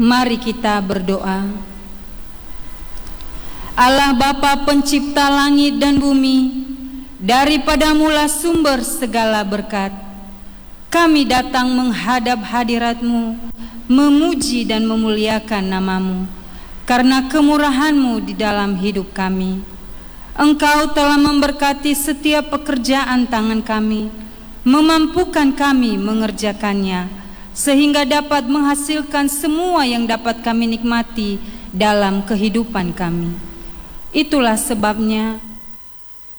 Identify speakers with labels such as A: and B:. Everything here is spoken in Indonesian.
A: Mari kita berdoa. Allah Bapa pencipta langit dan bumi, daripada mula sumber segala berkat, kami datang menghadap hadirat-Mu, memuji dan memuliakan nama-Mu, karena kemurahan-Mu di dalam hidup kami. Engkau telah memberkati setiap pekerjaan tangan kami, memampukan kami mengerjakannya, sehingga dapat menghasilkan semua yang dapat kami nikmati dalam kehidupan kami. Itulah sebabnya